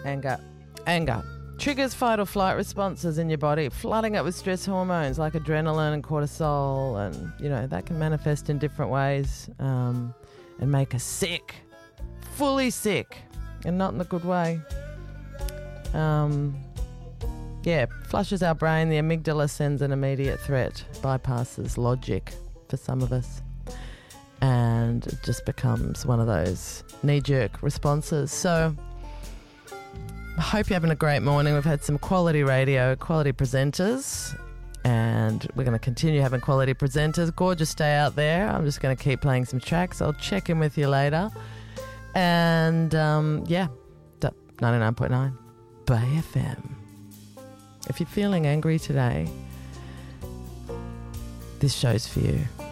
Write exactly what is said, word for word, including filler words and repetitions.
Anger. Anger. Triggers fight or flight responses in your body, flooding it with stress hormones like adrenaline and cortisol, and, you know, that can manifest in different ways um, and make us sick. Fully sick. And not in a good way. Um, yeah, flushes our brain. The amygdala sends an immediate threat, bypasses logic for some of us. And it just becomes one of those knee-jerk responses. So I hope you're having a great morning. We've had some quality radio, quality presenters, and we're going to continue having quality presenters. Gorgeous day out there. I'm just going to keep playing some tracks. I'll check in with you later. And, um, yeah, ninety-nine point nine Bay F M. If you're feeling angry today, this show's for you.